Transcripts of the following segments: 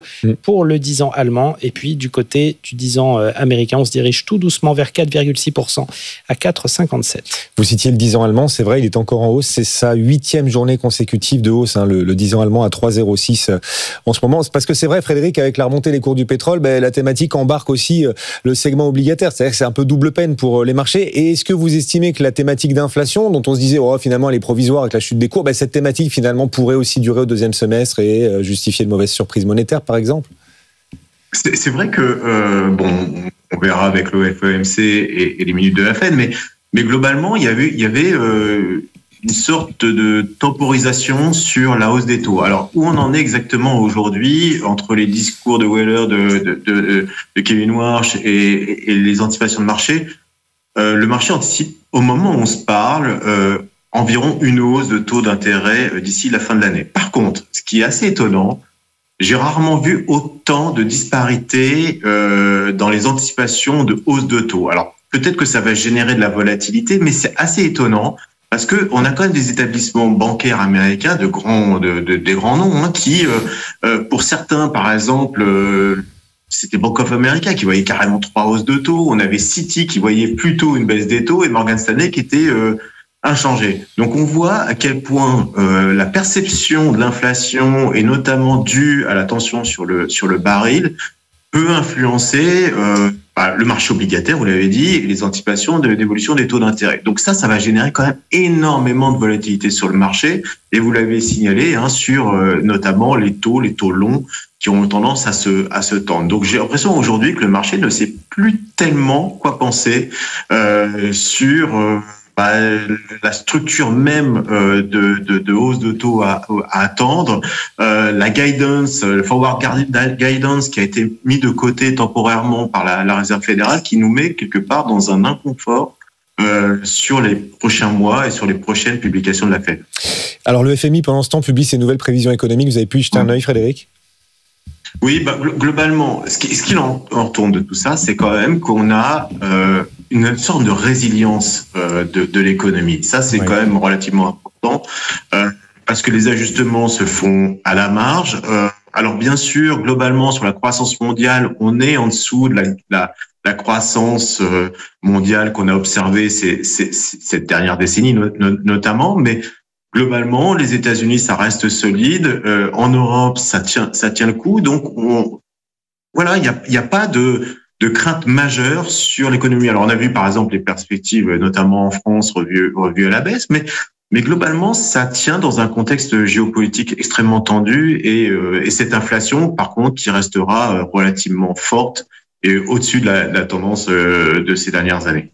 pour le 10 ans allemand. Et puis, du côté du 10 ans américain, on se dirige tout doucement vers 4,6% à 4,57. Vous citiez le 10 ans allemand, c'est vrai, il est encore en hausse. C'est sa 8e journée consécutive de hausse, le 10 ans allemand à 3,06 en ce moment. Parce que c'est vrai, Frédéric, avec la remontée des cours du pétrole, la thématique embarque aussi le segment obligataire. C'est-à-dire que c'est un peu double peine pour les marchés. Et est-ce que vous estimez que la thématique d'inflation, dont on se disait finalement elle est provisoire avec la chute des cours, cette thématique finalement pourrait aussi durer au deuxième semestre et justifier de mauvaises surprises monétaires, par exemple? C'est vrai que, on verra avec le FOMC et les minutes de la Fed, mais globalement, il y avait une sorte de temporisation sur la hausse des taux. Alors, où on en est exactement aujourd'hui, entre les discours de Weller, de Kevin Warsh et les anticipations de marché, le marché anticipe, au moment où on se parle, environ une hausse de taux d'intérêt d'ici la fin de l'année. Par contre, ce qui est assez étonnant, j'ai rarement vu autant de disparités dans les anticipations de hausse de taux. Alors, peut-être que ça va générer de la volatilité, mais c'est assez étonnant parce que on a quand même des établissements bancaires américains des grands noms qui, pour certains, par exemple, c'était Bank of America qui voyait carrément 3 hausses de taux. On avait Citi qui voyait plutôt une baisse des taux et Morgan Stanley qui était inchangé. Donc on voit à quel point la perception de l'inflation et notamment due à la tension sur le baril peut influencer le marché obligataire, vous l'avez dit, et les anticipations d'évolution des taux d'intérêt. Donc ça va générer quand même énormément de volatilité sur le marché et vous l'avez signalé sur notamment les taux longs qui ont tendance à se tendre. Donc j'ai l'impression aujourd'hui que le marché ne sait plus tellement quoi penser sur la structure même de hausse de taux à attendre, la guidance, le forward guidance qui a été mis de côté temporairement par la Réserve fédérale, qui nous met quelque part dans un inconfort sur les prochains mois et sur les prochaines publications de la Fed. Alors le FMI pendant ce temps publie ses nouvelles prévisions économiques. Vous avez pu y jeter un œil, Frédéric ? Oui, globalement, ce qu'il en retourne de tout ça, c'est quand même qu'on a une sorte de résilience de l'économie. Ça, c'est quand même relativement important parce que les ajustements se font à la marge. Alors, bien sûr, globalement, sur la croissance mondiale, on est en dessous de la croissance mondiale qu'on a observée cette dernière décennie notamment, mais globalement, les États-Unis, ça reste solide. En Europe, ça tient le coup. Donc, il y a pas de crainte majeure sur l'économie. Alors, on a vu, par exemple, les perspectives, notamment en France, revues à la baisse, mais globalement, ça tient dans un contexte géopolitique extrêmement tendu et cette inflation, par contre, qui restera relativement forte et au-dessus de la tendance de ces dernières années.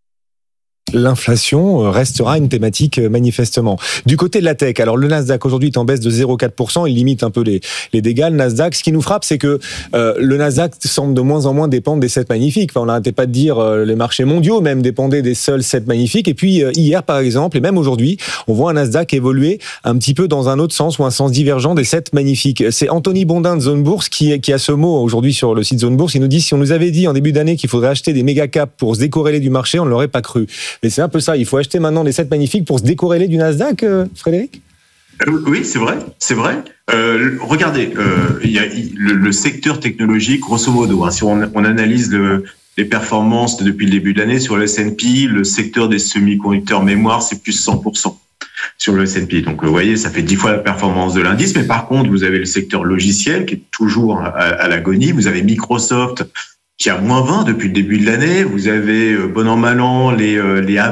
L'inflation restera une thématique manifestement. Du côté de la tech, alors le Nasdaq aujourd'hui est en baisse de 0,4%, il limite un peu les dégâts. Le Nasdaq, ce qui nous frappe, c'est que le Nasdaq semble de moins en moins dépendre des 7 magnifiques. Enfin, on n'arrêtait pas de dire les marchés mondiaux même dépendaient des seuls 7 magnifiques. Et puis hier, par exemple, et même aujourd'hui, on voit un Nasdaq évoluer un petit peu dans un autre sens ou un sens divergent des 7 magnifiques. C'est Anthony Bondin de Zone Bourse qui a ce mot aujourd'hui sur le site Zone Bourse. Il nous dit, si on nous avait dit en début d'année qu'il faudrait acheter des méga caps pour se décorréler du marché, on ne l'aurait pas cru. Mais c'est un peu ça, il faut acheter maintenant les 7 magnifiques pour se décorréler du Nasdaq, Frédéric ? Oui, c'est vrai. Regardez, il y a le secteur technologique, grosso modo, si on analyse les performances depuis le début de l'année sur le S&P, le secteur des semi-conducteurs mémoire, c'est plus 100% sur le S&P. Donc, vous voyez, ça fait 10 fois la performance de l'indice. Mais par contre, vous avez le secteur logiciel qui est toujours à l'agonie. Vous avez Microsoft qui a moins 20 depuis le début de l'année. Vous avez, bon an, mal an, les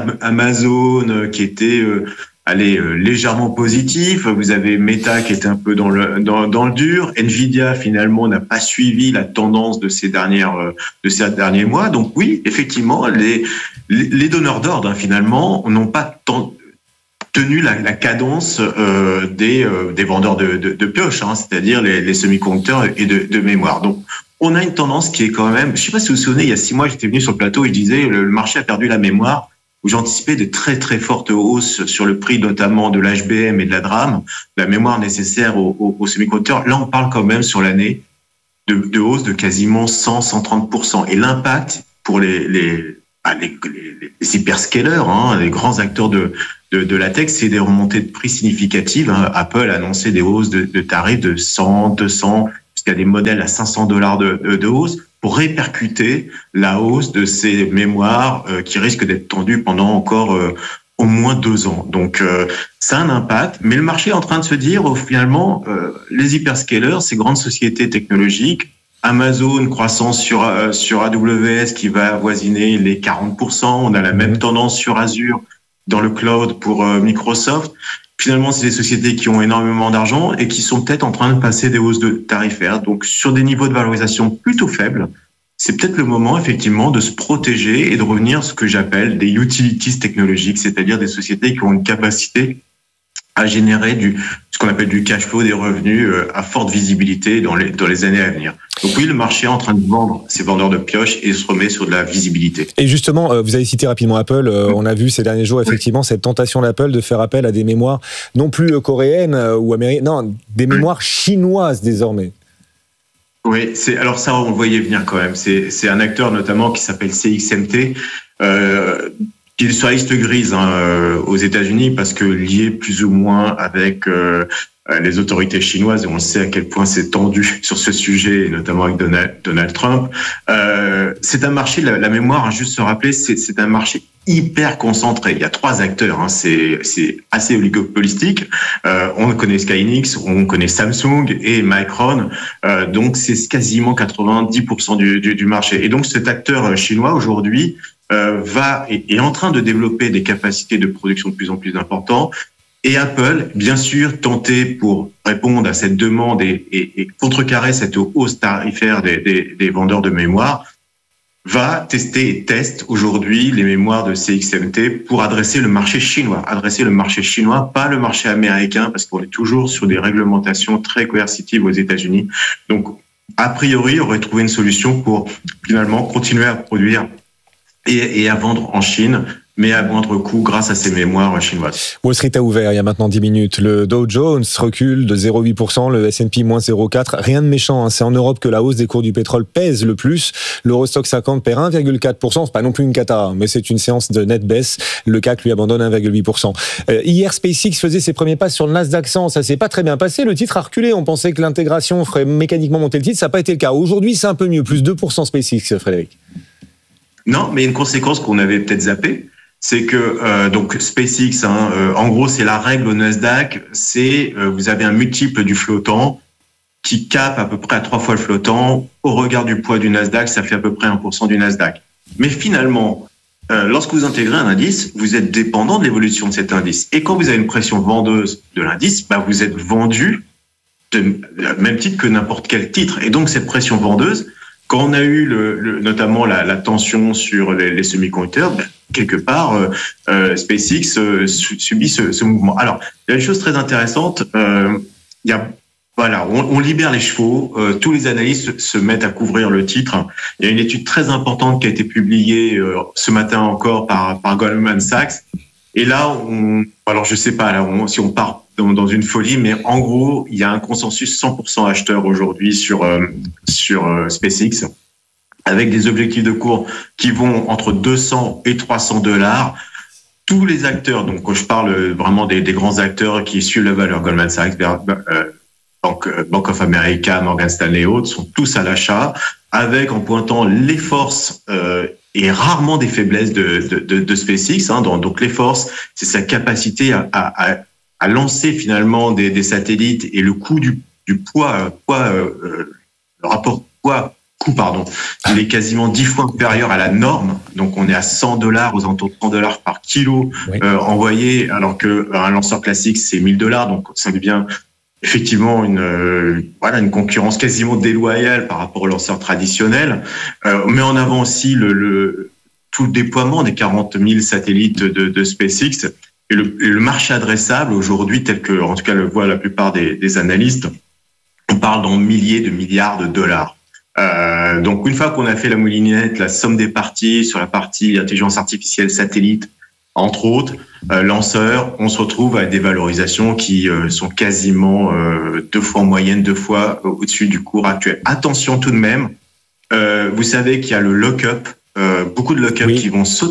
Amazon qui étaient légèrement positifs. Vous avez Meta qui était un peu dans le dur. Nvidia, finalement, n'a pas suivi la tendance de ces derniers mois. Donc oui, effectivement, les donneurs d'ordre, finalement, n'ont pas tenu la cadence des vendeurs de pioche, c'est-à-dire les semi-conducteurs et de mémoire. Donc, on a une tendance qui est quand même, je ne sais pas si vous vous souvenez, il y a 6 mois, j'étais venu sur le plateau et je disais le marché a perdu la mémoire, où j'anticipais de très très fortes hausses sur le prix notamment de l'HBM et de la DRAM, la mémoire nécessaire aux semi-conducteurs. Là, on parle quand même sur l'année de hausse de quasiment 130%. Et l'impact pour les hyperscalers, les grands acteurs de la tech, c'est des remontées de prix significatives. Apple a annoncé des hausses de tarifs de 100, 200, puisqu'il y a des modèles à $500 de hausse, pour répercuter la hausse de ces mémoires qui risquent d'être tendues pendant encore au moins 2 ans. Donc, ça a un impact, mais le marché est en train de se dire, finalement, les hyperscalers, ces grandes sociétés technologiques, Amazon, croissance sur AWS qui va avoisiner les 40%, on a la même tendance sur Azure dans le cloud pour Microsoft. Finalement, c'est des sociétés qui ont énormément d'argent et qui sont peut-être en train de passer des hausses de tarifaires. Donc, sur des niveaux de valorisation plutôt faibles, c'est peut-être le moment, effectivement, de se protéger et de revenir à ce que j'appelle des utilities technologiques, c'est-à-dire des sociétés qui ont une capacité à générer ce qu'on appelle du cash flow, des revenus à forte visibilité dans les années à venir. Donc oui, le marché est en train de vendre ses vendeurs de pioches et se remet sur de la visibilité. Et justement, vous avez cité rapidement Apple. On a vu ces derniers jours effectivement cette tentation d'Apple de faire appel à des mémoires non plus coréennes ou américaines, non, des mémoires chinoises désormais. Oui, alors ça, on le voyait venir quand même. C'est un acteur notamment qui s'appelle CXMT, qui est sur la liste grise aux États-Unis parce que lié plus ou moins avec les autorités chinoises, et on sait à quel point c'est tendu sur ce sujet, et notamment avec Donald Trump. C'est un marché, la mémoire, juste se rappeler, c'est un marché hyper concentré. Il y a 3 acteurs, c'est assez oligopolistique. On connaît Skynix, on connaît Samsung et Micron, donc c'est quasiment 90% du marché. Et donc cet acteur chinois aujourd'hui est en train de développer des capacités de production de plus en plus importantes. Et Apple, bien sûr, tenté pour répondre à cette demande et contrecarrer cette hausse tarifaire des vendeurs de mémoire, va tester et teste aujourd'hui les mémoires de CXMT pour adresser le marché chinois. Adresser le marché chinois, pas le marché américain, parce qu'on est toujours sur des réglementations très coercitives aux États-Unis. Donc, a priori, on aurait trouvé une solution pour finalement continuer à produire et à vendre en Chine, mais à moindre coût grâce à ces mémoires chinoises. Wall Street a ouvert il y a maintenant 10 minutes. Le Dow Jones recule de 0,8%, le S&P moins 0,4%. Rien de méchant, c'est en Europe que la hausse des cours du pétrole pèse le plus. L'Eurostock 50 perd 1,4%, c'est pas non plus une cata, mais c'est une séance de nette baisse. Le CAC lui abandonne 1,8%. Hier, SpaceX faisait ses premiers pas sur le Nasdaq 100, ça s'est pas très bien passé, le titre a reculé. On pensait que l'intégration ferait mécaniquement monter le titre, ça n'a pas été le cas. Aujourd'hui, c'est un peu mieux, plus 2% SpaceX, Frédéric. Non, mais une conséquence qu'on avait peut-être zappée, c'est que donc SpaceX, en gros, c'est la règle au Nasdaq, c'est vous avez un multiple du flottant qui cape à peu près à 3 fois le flottant. Au regard du poids du Nasdaq, ça fait à peu près 1% du Nasdaq. Mais finalement, lorsque vous intégrez un indice, vous êtes dépendant de l'évolution de cet indice. Et quand vous avez une pression vendeuse de l'indice, vous êtes vendu de même titre que n'importe quel titre. Et donc cette pression vendeuse, quand on a eu notamment la tension sur les semi-conducteurs, quelque part, SpaceX subit ce mouvement. Alors, il y a une chose très intéressante. On libère les chevaux. Tous les analystes se mettent à couvrir le titre. Il y a une étude très importante qui a été publiée ce matin encore par Goldman Sachs. Et là, alors je sais pas si on part dans une folie, mais en gros, il y a un consensus 100% acheteur aujourd'hui sur SpaceX, avec des objectifs de cours qui vont entre 200 et $300. Tous les acteurs, donc quand je parle vraiment des grands acteurs qui suivent la valeur, Goldman Sachs, Bank of America, Morgan Stanley et autres, sont tous à l'achat, avec en pointant les forces et rarement des faiblesses de SpaceX. Donc les forces, c'est sa capacité à lancer finalement des satellites, et le coût du poids, le rapport poids-coût, il est quasiment 10 fois inférieur à la norme. Donc on est à $100, aux alentours de $100 par kilo envoyé, alors qu'un lanceur classique c'est $1000. Donc ça devient effectivement une concurrence quasiment déloyale par rapport aux lanceurs traditionnels. Mais en avant aussi tout le déploiement des 40 000 satellites de SpaceX. Et le marché adressable aujourd'hui, tel que, en tout cas, le voient la plupart des analystes, on parle dans milliers de milliards de dollars. Donc, une fois qu'on a fait la moulinette, la somme des parties sur la partie intelligence artificielle, satellite, entre autres, lanceurs, on se retrouve à des valorisations qui sont quasiment 2 fois en moyenne, 2 fois au-dessus du cours actuel. Attention tout de même, vous savez qu'il y a le lock-up, beaucoup de lock-up qui vont sauter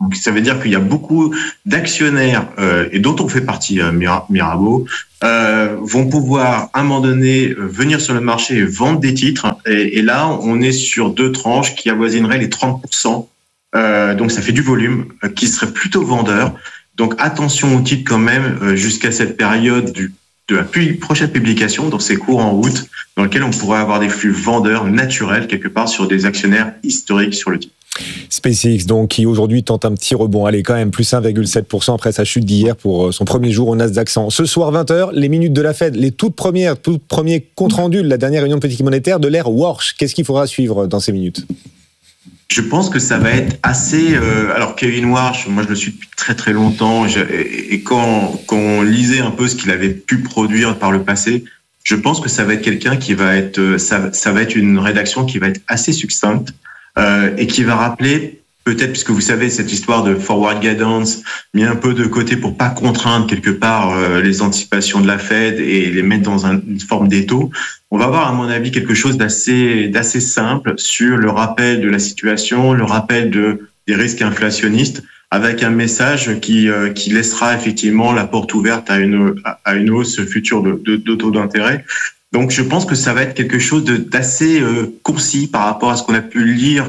Donc ça veut dire qu'il y a beaucoup d'actionnaires, et dont on fait partie, Mirabeau, vont pouvoir à un moment donné venir sur le marché et vendre des titres. Et là, on est sur 2 tranches qui avoisineraient les 30%. Donc ça fait du volume qui serait plutôt vendeur. Donc attention aux titres quand même jusqu'à cette période de la prochaine publication, donc c'est courant août, dans lequel on pourrait avoir des flux vendeurs naturels quelque part sur des actionnaires historiques sur le titre. SpaceX, donc, qui aujourd'hui tente un petit rebond. Allez, quand même, plus 1,7% après sa chute d'hier pour son premier jour au Nasdaq 100. Ce soir, 20h, les minutes de la Fed, les toutes premiers comptes rendus de la dernière réunion de politique monétaire de l'ère Warsh. Qu'est-ce qu'il faudra suivre dans ces minutes ? Je pense que ça va être assez... alors, Kevin Warsh, moi, je le suis depuis très, très longtemps. Et quand on lisait un peu ce qu'il avait pu produire par le passé, je pense que ça va être quelqu'un qui va être... Ça va être une rédaction qui va être assez succincte et qui va rappeler, peut-être, puisque vous savez, cette histoire de forward guidance, mis un peu de côté pour pas contraindre quelque part les anticipations de la Fed et les mettre dans une forme d'étau. On va avoir, à mon avis, quelque chose d'assez simple sur le rappel de la situation, le rappel des risques inflationnistes, avec un message qui laissera effectivement la porte ouverte à une hausse future de taux d'intérêt. Donc, je pense que ça va être quelque chose d'assez concis par rapport à ce qu'on a pu lire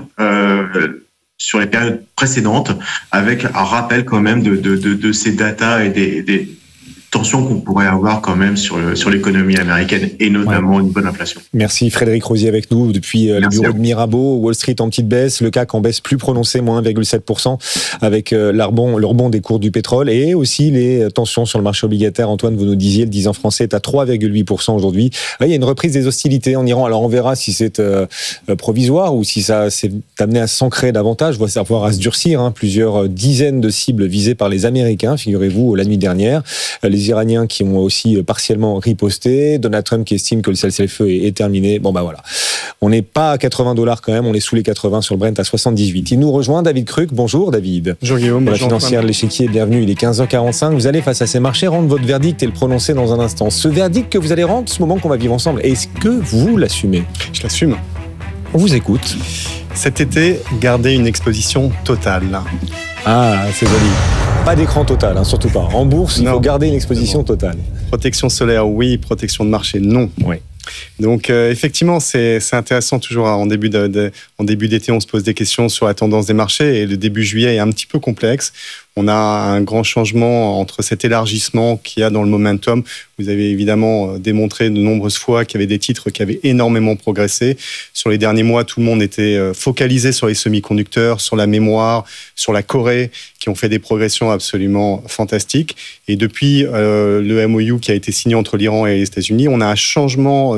sur les périodes précédentes, avec un rappel quand même de ces datas et des tensions qu'on pourrait avoir quand même sur l'économie américaine et notamment une bonne inflation. Merci Frédéric Rosier avec nous depuis le bureau de Mirabeau. Wall Street en petite baisse, le CAC en baisse plus prononcée, moins 1,7% avec le rebond des cours du pétrole et aussi les tensions sur le marché obligataire. Antoine, vous nous disiez, le 10 ans français est à 3,8% aujourd'hui. Il y a une reprise des hostilités en Iran. Alors on verra si c'est provisoire ou si ça s'est amené à s'ancrer davantage, voire à se durcir. Plusieurs dizaines de cibles visées par les Américains, figurez-vous, la nuit dernière. Les Iraniens qui ont aussi partiellement riposté, Donald Trump qui estime que le cessez-le-feu est terminé. Bon voilà, on n'est pas à $80 quand même, on est sous les 80 sur le Brent à 78. Il nous rejoint David Kruk. Bonjour David. Bonjour Guillaume. La financière de l'échiquier, bienvenue. Il est 15h45. Vous allez face à ces marchés rendre votre verdict et le prononcer dans un instant. Ce verdict que vous allez rendre, ce moment qu'on va vivre ensemble, est-ce que vous l'assumez ? Je l'assume. On vous écoute. Cet été, gardez une exposition totale. Ah, c'est joli. Pas d'écran total, surtout pas. En bourse, il faut garder une exposition totale. Protection solaire, oui. Protection de marché, non. Oui. Donc effectivement, c'est intéressant toujours. En début d'été, on se pose des questions sur la tendance des marchés et le début juillet est un petit peu complexe. On a un grand changement entre cet élargissement qu'il y a dans le momentum. Vous avez évidemment démontré de nombreuses fois qu'il y avait des titres qui avaient énormément progressé. Sur les derniers mois, tout le monde était focalisé sur les semi-conducteurs, sur la mémoire, sur la Corée, qui ont fait des progressions absolument fantastiques. Et depuis le MOU qui a été signé entre l'Iran et les États-Unis, on a un changement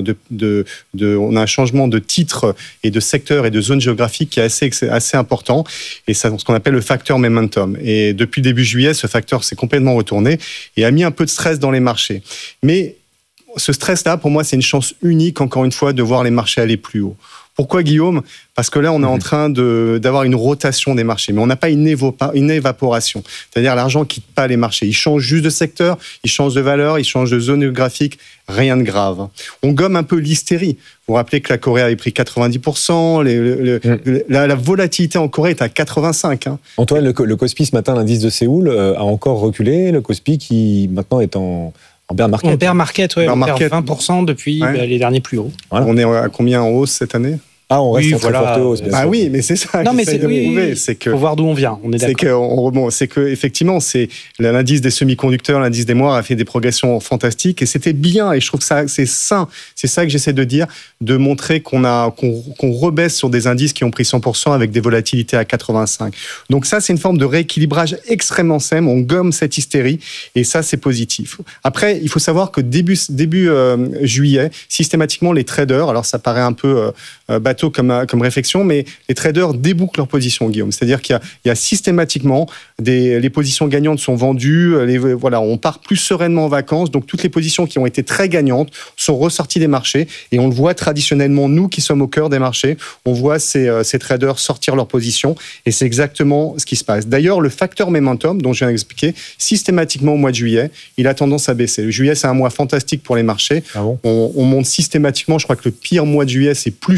de titres et de secteurs et de zones géographiques qui est assez important. Et c'est ce qu'on appelle le facteur momentum. Et depuis le début juillet, ce facteur s'est complètement retourné et a mis un peu de stress dans les marchés. Mais ce stress-là, pour moi, c'est une chance unique, encore une fois, de voir les marchés aller plus haut. Pourquoi, Guillaume ? Parce que là, on est en train d'avoir une rotation des marchés, mais on n'a pas une évaporation. C'est-à-dire l'argent ne quitte pas les marchés. Il change juste de secteur, il change de valeur, il change de zone géographique, rien de grave. On gomme un peu l'hystérie. Vous vous rappelez que la Corée avait pris 90%, la volatilité en Corée est à 85%. Antoine, le Kospi ce matin, l'indice de Séoul, a encore reculé. Le Kospi qui maintenant est en bear market. En bear market, on perd 20% depuis les derniers plus hauts. Voilà. On est à combien en hausse cette année ? On reste en très forte hausse. Ah oui, mais c'est ça. Non, mais c'est prouver, c'est que faut voir d'où on vient. On est d'accord. C'est que effectivement, c'est l'indice des semi-conducteurs, l'indice des moires a fait des progressions fantastiques et c'était bien. Et je trouve que ça, c'est sain. C'est ça que j'essaie de dire, de montrer qu'on rebaisse sur des indices qui ont pris 100% avec des volatilités à 85. Donc ça, c'est une forme de rééquilibrage extrêmement sain. On gomme cette hystérie et ça, c'est positif. Après, il faut savoir que début juillet, systématiquement, les traders, alors ça paraît un peu bateau comme réflexion, mais les traders débouclent leurs positions, Guillaume. C'est-à-dire qu'il y a systématiquement les positions gagnantes sont vendues, on part plus sereinement en vacances, donc toutes les positions qui ont été très gagnantes sont ressorties des marchés, et on le voit traditionnellement, nous qui sommes au cœur des marchés, on voit ces traders sortir leurs positions, et c'est exactement ce qui se passe. D'ailleurs, le facteur momentum, dont je viens d'expliquer, systématiquement au mois de juillet, il a tendance à baisser. Le juillet, c'est un mois fantastique pour les marchés. Ah bon ? On monte systématiquement, je crois que le pire mois de juillet, c'est plus 1,1.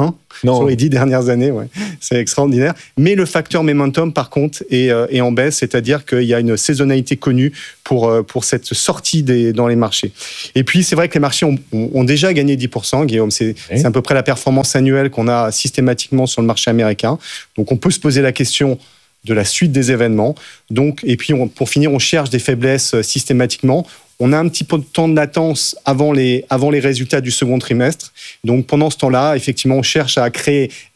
1 sur les 10 dernières années. Ouais. C'est extraordinaire. Mais le facteur momentum, par contre, est en baisse, c'est-à-dire qu'il y a une saisonnalité connue pour cette sortie dans les marchés. Et puis, c'est vrai que les marchés ont déjà gagné 10%, Guillaume. C'est à peu près la performance annuelle qu'on a systématiquement sur le marché américain. Donc, on peut se poser la question de la suite des événements. Donc, et puis, pour finir, on cherche des faiblesses systématiquement. On a un petit peu de temps de latence avant les résultats du second trimestre. Donc, pendant ce temps-là, effectivement, on cherche à créer